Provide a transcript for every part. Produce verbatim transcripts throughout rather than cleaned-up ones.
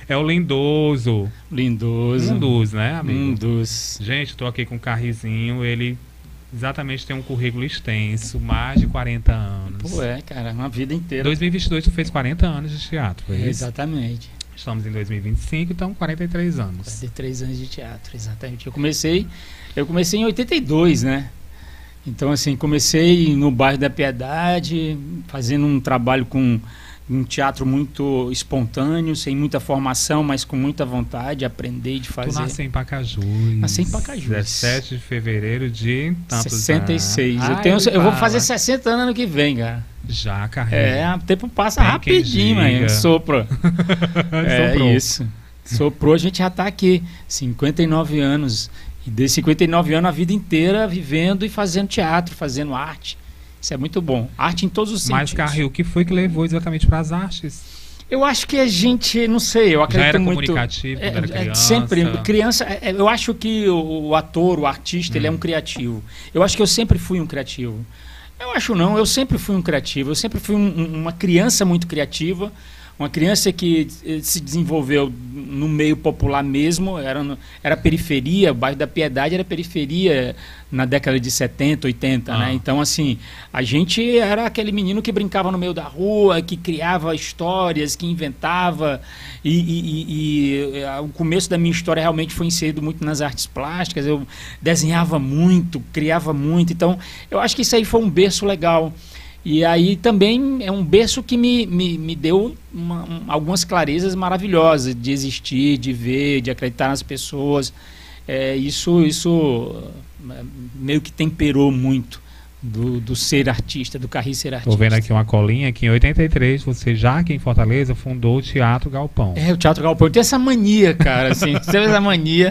É o Lindoso. Lindoso. Um dos, né, amigo? Um dos. Gente, tô aqui com o Carrizinho, ele exatamente tem um currículo extenso, mais de quarenta anos. Pô, é, cara, uma vida inteira. dois mil e vinte e dois tu fez quarenta anos de teatro, foi isso? Exatamente. Estamos em dois mil e vinte e cinco, então quarenta e três anos. quarenta e três anos de teatro, exatamente. Eu comecei, eu comecei em oitenta e dois, né? Então, assim, comecei no bairro da Piedade, fazendo um trabalho com um teatro muito espontâneo, sem muita formação, mas com muita vontade de aprender, de fazer. Tu nasceu em Pacajus. Nasci em Pacajus. dezessete de fevereiro de tantos sessenta e seis. anos. Eu, tenho, Ai, eu vou fala. fazer sessenta anos ano que vem, cara. Já, carreira. É, o tempo passa Tem quem rapidinho, diga. mano. Sopra. É Soprou. isso. Soprou, a gente já tá aqui. cinquenta e nove anos. E desses cinquenta e nove anos, a vida inteira vivendo e fazendo teatro, fazendo arte. Isso é muito bom. Arte em todos os Mas, sentidos. Carril, o que foi que levou exatamente para as artes? Eu acho que a gente, não sei, eu acredito Já era muito... comunicativo quando é, era é, criança? sempre, criança, é, eu acho que o, o ator, o artista, Hum. ele é um criativo. Eu acho que eu sempre fui um criativo. Eu acho não, eu sempre fui um criativo. Eu sempre fui um, um, uma criança muito criativa. Uma criança que eh, se desenvolveu no meio popular mesmo, era, no, era periferia, o bairro da Piedade era periferia na década de setenta, oitenta, Ah. né? Então, assim, a gente era aquele menino que brincava no meio da rua, que criava histórias, que inventava, e, e, e, e eh, o começo da minha história realmente foi inserido muito nas artes plásticas, eu desenhava muito, criava muito, então eu acho que isso aí foi um berço legal. E aí também é um berço que me, me, me deu uma, um, algumas clarezas maravilhosas de existir, de ver, de acreditar nas pessoas. É, isso, isso é, meio que temperou muito do, do ser artista, do Carri ser artista. Estou vendo aqui uma colinha que em oitenta e três, você já aqui em Fortaleza fundou o Teatro Galpão. É, o Teatro Galpão. Eu tenho essa mania, cara, assim, tem essa mania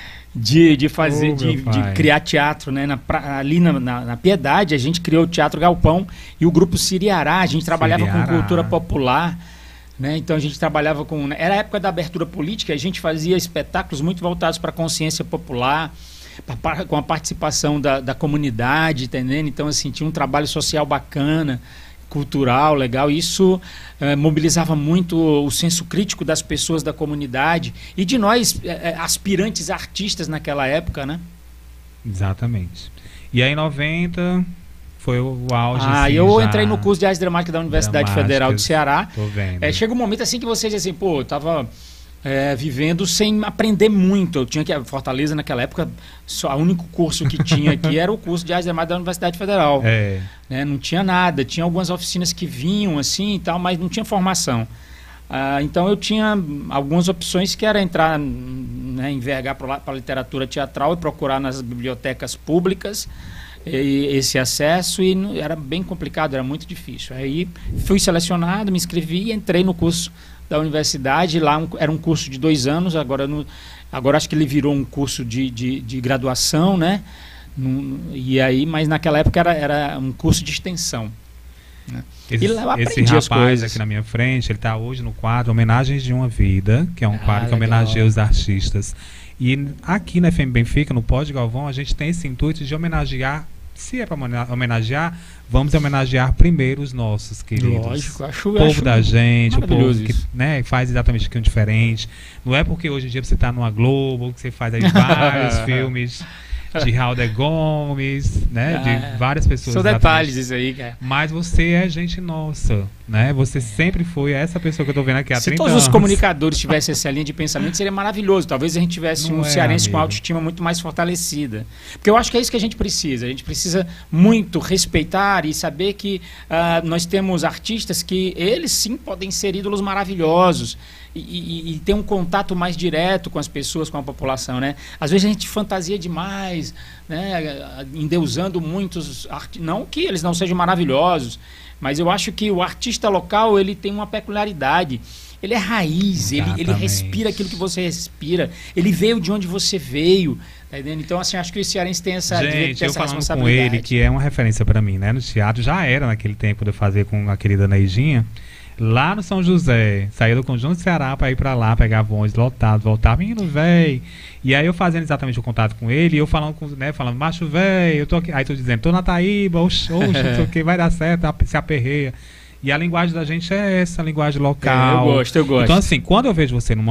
de, de fazer, Oh, de, meu pai. de criar teatro, né? Na, pra- ali na, na, na Piedade, a gente criou o Teatro Galpão e o grupo Siriará, a gente trabalhava Siriará. com cultura popular, né? Então a gente trabalhava com... Era a época da abertura política, a gente fazia espetáculos muito voltados para a consciência popular, pra- pra- com a participação da, da comunidade, entendendo? Então, assim, tinha um trabalho social bacana, cultural, legal. Isso eh, mobilizava muito o senso crítico das pessoas da comunidade e de nós, eh, aspirantes artistas naquela época, né? Exatamente. E aí em noventa foi o auge. Ah, assim, eu já entrei no curso de arte dramática da Universidade Dramáticas. Federal do Ceará. Tô vendo. É, chega um momento assim que você diz assim, pô, eu tava é, vivendo sem aprender muito. Eu tinha que Fortaleza naquela época, só o único curso que tinha aqui era o curso de arte dramática da Universidade Federal. É. Né? Não tinha nada, tinha algumas oficinas que vinham assim e tal, mas não tinha formação. Ah, então eu tinha algumas opções que era entrar, né, envergar para a literatura teatral e procurar nas bibliotecas públicas e, esse acesso, e não- era bem complicado, era muito difícil. Aí fui selecionado, me inscrevi e entrei no curso da universidade. Lá um- era um curso de dois anos, agora, no, agora acho que ele virou um curso de, de, de graduação, né? Num- e aí, mas naquela época era, era um curso de extensão. Esse, E lá eu esse aprendi as rapaz coisas. aqui na minha frente, ele está hoje no quadro Homenagens de uma Vida, que é um Ah, quadro que legal. homenageia os artistas. E aqui na F M Benfica, no Pod Galvão, a gente tem esse intuito de homenagear. Se é para homenagear, vamos homenagear primeiro os nossos queridos. Lógico, acho, O povo acho da gente, o povo maravilhoso que, isso. né, faz exatamente aquilo diferente. Não é porque hoje em dia você está numa Globo, que você faz aí vários filmes de Raul de Gomes, né, Ah, de várias pessoas. São exatamente. detalhes isso aí, cara. Mas você é gente nossa, né? Você sempre foi essa pessoa que eu tô vendo aqui há Se trinta todos anos. os comunicadores tivessem essa linha de pensamento, seria maravilhoso. Talvez a gente tivesse Não um é, cearense com amigo. autoestima muito mais fortalecida. Porque eu acho que é isso que a gente precisa. A gente precisa muito respeitar e saber que ah, nós temos artistas que eles sim podem ser ídolos maravilhosos e, e, e ter um contato mais direto com as pessoas, com a população, né? Às vezes a gente fantasia demais, né? Endeusando muitos artistas. Não que eles não sejam maravilhosos, mas eu acho que o artista local ele tem uma peculiaridade. Ele é raiz, ele, ele Exatamente. respira aquilo que você respira, ele veio de onde você veio, tá entendendo? Então, assim, acho que o cearense tem essa, Gente, tem eu essa falando com responsabilidade. ele, que é uma referência pra mim, né? No teatro, já era naquele tempo de eu fazer com a querida Neidinha. Lá no São José, saía do Conjunto Ceará pra ir pra lá, pegar ônibus lotado, voltar, menino véi. E aí eu fazendo exatamente o contato com ele, e eu falando, com, né, falando, macho véi, eu tô aqui. Aí tô dizendo, tô na Taíba, oxe, oxe, não sei o que, vai dar certo, se aperreia. E a linguagem da gente é essa, a linguagem local. É, eu gosto, eu gosto. Então, assim, quando eu vejo você numa